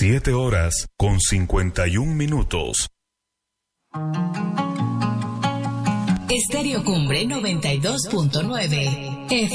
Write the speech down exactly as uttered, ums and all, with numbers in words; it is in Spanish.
Siete horas con cincuenta y un minutos. Estéreo Cumbre noventa y dos punto nueve F